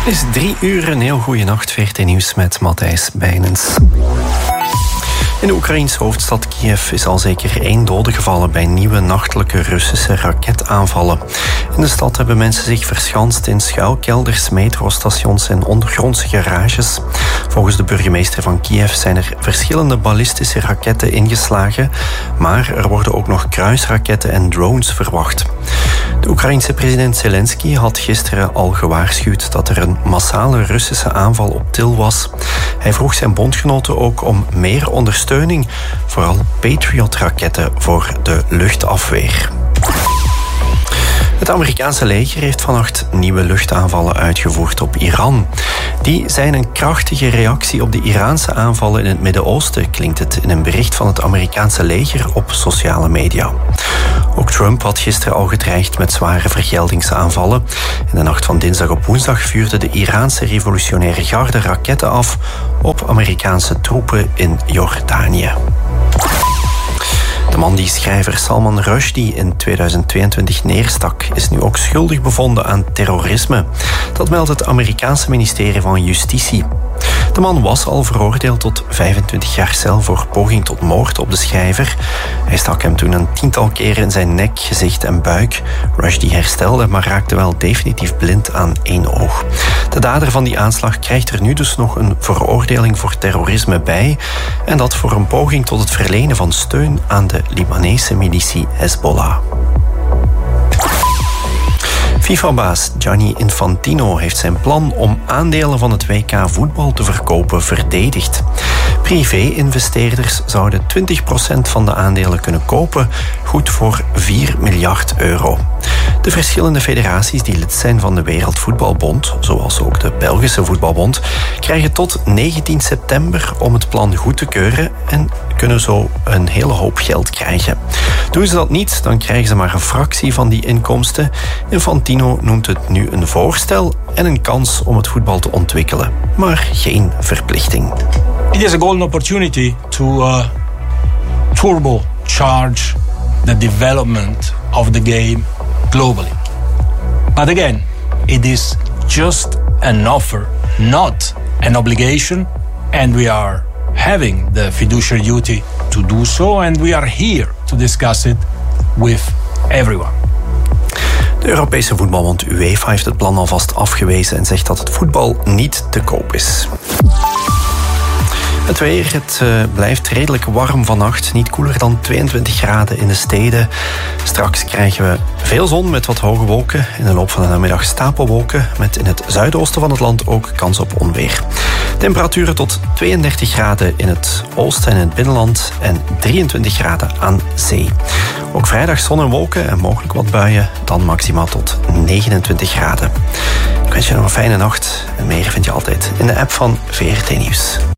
Het is 3 uur, een heel goede nacht. VRT Nieuws met Matthijs Bijnens. In de Oekraïense hoofdstad Kiev is al zeker 1 dode gevallen bij nieuwe nachtelijke Russische raketaanvallen. In de stad hebben mensen zich verschanst in schuilkelders, metrostations en ondergrondse garages. Volgens de burgemeester van Kiev zijn er verschillende ballistische raketten ingeslagen, maar er worden ook nog kruisraketten en drones verwacht. De Oekraïense president Zelensky had gisteren al gewaarschuwd dat er een massale Russische aanval op til was. Hij vroeg zijn bondgenoten ook om meer ondersteuning, vooral Patriot-raketten voor de luchtafweer. Het Amerikaanse leger heeft vannacht nieuwe luchtaanvallen uitgevoerd op Iran. Die zijn een krachtige reactie op de Iraanse aanvallen in het Midden-Oosten, klinkt het in een bericht van het Amerikaanse leger op sociale media. Ook Trump had gisteren al gedreigd met zware vergeldingsaanvallen. In de nacht van dinsdag op woensdag vuurde de Iraanse revolutionaire garde raketten af op Amerikaanse troepen in Jordanië. De man die schrijver Salman Rushdie in 2022 neerstak, is nu ook schuldig bevonden aan terrorisme. Dat meldt het Amerikaanse ministerie van Justitie. De man was al veroordeeld tot 25 jaar cel voor poging tot moord op de schrijver. Hij stak hem toen een 10-tal keren in zijn nek, gezicht en buik. Rushdie herstelde, maar raakte wel definitief blind aan 1 oog. De dader van die aanslag krijgt er nu dus nog een veroordeling voor terrorisme bij. En dat voor een poging tot het verlenen van steun aan de Libanese militie Hezbollah. FIFA-baas Gianni Infantino heeft zijn plan om aandelen van het WK voetbal te verkopen verdedigd. Privé-investeerders zouden 20% van de aandelen kunnen kopen, goed voor €4 miljard. De verschillende federaties die lid zijn van de Wereldvoetbalbond, zoals ook de Belgische Voetbalbond, krijgen tot 19 september om het plan goed te keuren en kunnen zo een hele hoop geld krijgen. Doen ze dat niet, dan krijgen ze maar een fractie van die inkomsten. Infantino noemt het nu een voorstel en een kans om het voetbal te ontwikkelen, maar geen verplichting. It is a golden opportunity to turbocharge the development of the game globally. But again, it is just an offer, not an obligation, and we are having the fiduciary duty to do so, and we are here to discuss it with everyone. De Europese voetbalbond UEFA heeft het plan alvast afgewezen en zegt dat het voetbal niet te koop is. Het weer, het blijft redelijk warm vannacht. Niet koeler dan 22 graden in de steden. Straks krijgen we veel zon met wat hoge wolken. In de loop van de namiddag stapelwolken met in het zuidoosten van het land ook kans op onweer. Temperaturen tot 32 graden in het oosten en in het binnenland en 23 graden aan zee. Ook vrijdag zon en wolken en mogelijk wat buien, dan maximaal tot 29 graden. Ik wens je nog een fijne nacht en meer vind je altijd in de app van VRT Nieuws.